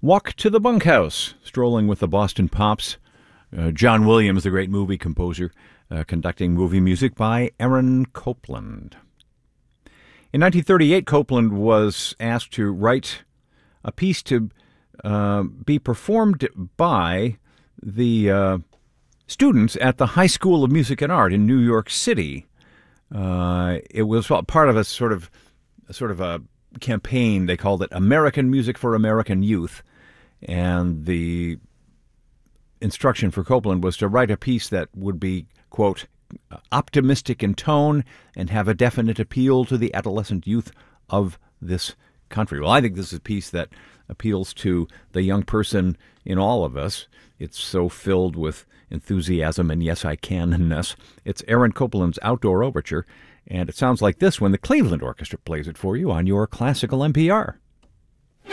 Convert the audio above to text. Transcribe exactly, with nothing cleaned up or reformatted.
Walk to the Bunkhouse, strolling with the Boston Pops. Uh, John Williams, the great movie composer, uh, conducting movie music by Aaron Copland. In nineteen thirty-eight, Copland was asked to write a piece to uh, be performed by the uh, students at the High School of Music and Art in New York City. Uh, it was part of a sort of, a sort of a campaign. They called it American Music for American Youth. And the instruction for Copland was to write a piece that would be, quote, optimistic in tone and have a definite appeal to the adolescent youth of this country. Well, I think this is a piece that appeals to the young person in all of us. It's so filled with enthusiasm and yes, I can-ness. It's Aaron Copland's Outdoor Overture, and it sounds like this when the Cleveland Orchestra plays it for you on your Classical N P R.